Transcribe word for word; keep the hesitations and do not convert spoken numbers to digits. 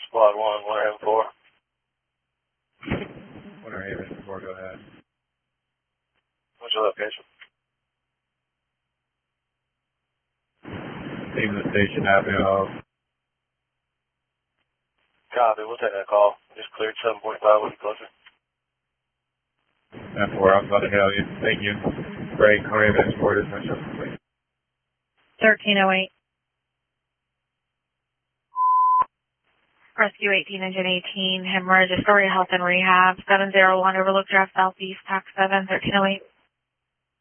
Squad one, Winter Haven four. Winter Haven four, go ahead. What's your location? Leaving the station Avenue. Copy, we'll take that call. Just cleared seven forty-five, we'll be closer. That's four, I was about to hail you. Thank you. Break, Winter Haven four, dismissal complete. thirteen oh eight. Rescue eighteen, Engine eighteen, hemorrhage, Astoria Health and Rehab, seven zero one Overlook Drive Southeast, Tax seven, thirteen oh eight.